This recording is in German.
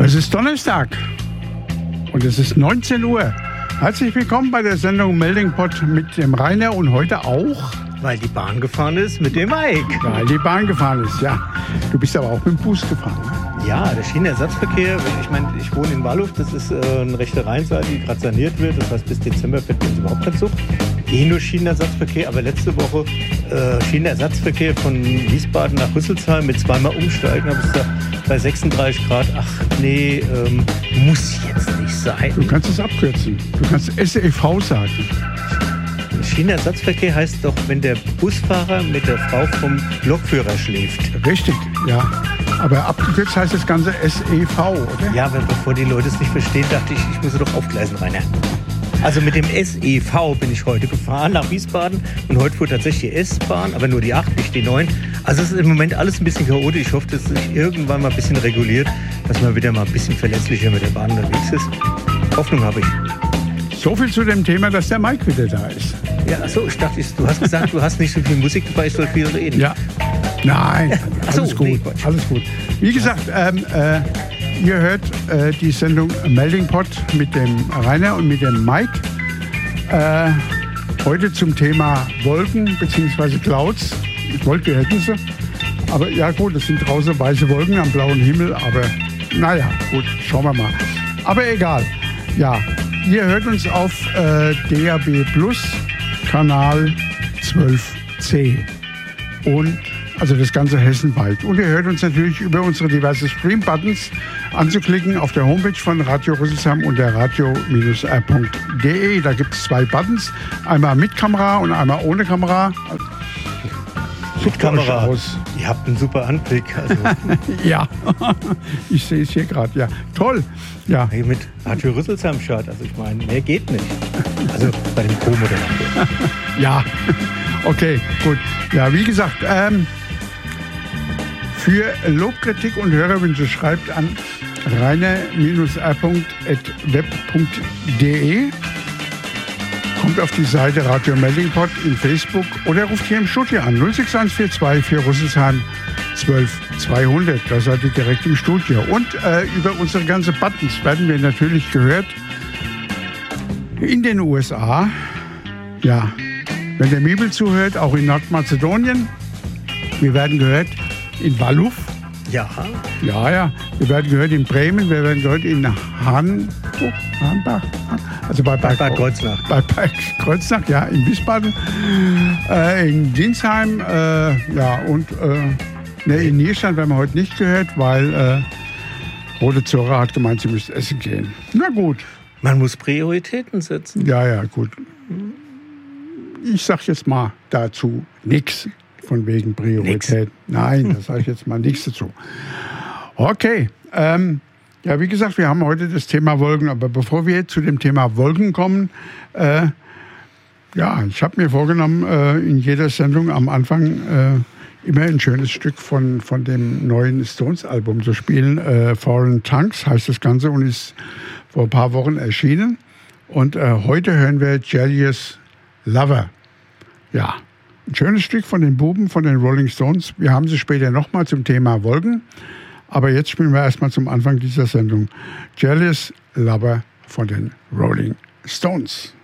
Es ist Donnerstag und es ist 19 Uhr. Herzlich willkommen bei der Sendung Melting Pot mit dem Rainer und heute auch... Weil die Bahn gefahren ist mit dem Mike. Weil die Bahn gefahren ist, ja. Du bist aber auch mit dem Bus gefahren, ne? Ja, der Schienenersatzverkehr, ich meine, ich wohne in Walluf, das ist eine rechte Rheinseite, die gerade saniert wird. Das heißt, bis Dezember fährt uns überhaupt kein Zug. Nur Schienenersatzverkehr, aber letzte Woche Schienenersatzverkehr von Wiesbaden nach Rüsselsheim mit zweimal umsteigen. Da habe ich gesagt, bei 36 Grad, ach nee, muss jetzt nicht sein. Du kannst es abkürzen. Du kannst SEV sagen. Schienenersatzverkehr heißt doch, wenn der Busfahrer mit der Frau vom Lokführer schläft. Richtig, ja. Aber abgekürzt heißt das Ganze SEV, oder? Ja, aber bevor die Leute es nicht verstehen, dachte ich, ich muss sie doch aufgleisen, Rainer. Also mit dem SEV bin ich heute gefahren nach Wiesbaden und heute fuhr tatsächlich die S-Bahn, aber nur die 8, nicht die 9. Also es ist im Moment alles ein bisschen chaotisch. Ich hoffe, dass es sich irgendwann mal ein bisschen reguliert, dass man wieder mal ein bisschen verlässlicher mit der Bahn unterwegs ist. Hoffnung habe ich. So viel zu dem Thema, dass der Mike wieder da ist. Ja, achso, ich dachte, du hast gesagt, du hast nicht so viel Musik dabei, ich soll viel reden. Ja. Nein, alles so, gut, nee, alles gut. Wie gesagt, ihr hört die Sendung Melting Pot mit dem Rainer und mit dem Mike. Heute zum Thema Wolken bzw. Clouds. Ich wollte, wir hätten sie. Aber ja gut, es sind draußen weiße Wolken am blauen Himmel. Aber naja, gut, schauen wir mal. Aber egal. Ja, ihr hört uns auf DAB Plus Kanal 12C. Und also das ganze hessenweit. Und ihr hört uns natürlich über unsere diversen Stream-Buttons anzuklicken auf der Homepage von Radio Rüsselsheim unter radio-r.de. Da gibt es 2 Buttons, einmal mit Kamera und einmal ohne Kamera. Mit Kamera. Aus. Ihr habt einen super Anblick. Also. Ja, ich sehe es hier gerade. Ja, toll. Ja. Hey, mit Radio Rüsselsheim-Shirt. Also ich meine, mehr geht nicht. Also bei dem Co-Moderator. Ja, okay, gut. Ja, wie gesagt, für Lobkritik und Hörerwünsche schreibt an rainer-r.web.de. Kommt auf die Seite Radio Melting Pot in Facebook oder ruft hier im Studio an 06142 für Rüsselsheim 12200. Da seid ihr direkt im Studio. Und über unsere ganzen Buttons werden wir natürlich gehört in den USA. Ja, wenn der Mibel zuhört, auch in Nordmazedonien. Wir werden gehört in Walluf. Ja. Ja. Wir werden gehört in Bremen. Wir werden gehört in Hanbach. Also bei Kreuznach. Bei Kreuznach, ja, in Wiesbaden. In Dinsheim. Ja, und in Nierstein werden wir heute nicht gehört, weil Rote Zora hat gemeint, sie müsste essen gehen. Na gut. Man muss Prioritäten setzen. Ja, gut. Ich sag jetzt mal dazu nichts. Von wegen Priorität. Nein, da sage ich jetzt mal nichts dazu. Okay. Ja, wie gesagt, wir haben heute das Thema Wolken. Aber bevor wir zu dem Thema Wolken kommen, ja, ich habe mir vorgenommen, in jeder Sendung am Anfang immer ein schönes Stück von dem neuen Stones-Album zu spielen. Foreign Tongues heißt das Ganze und ist vor ein paar Wochen erschienen. Und heute hören wir Jealous Lover. Ja. Ein schönes Stück von den Buben, von den Rolling Stones. Wir haben sie später nochmal zum Thema Wolken. Aber jetzt spielen wir erstmal zum Anfang dieser Sendung Jealous Lover von den Rolling Stones.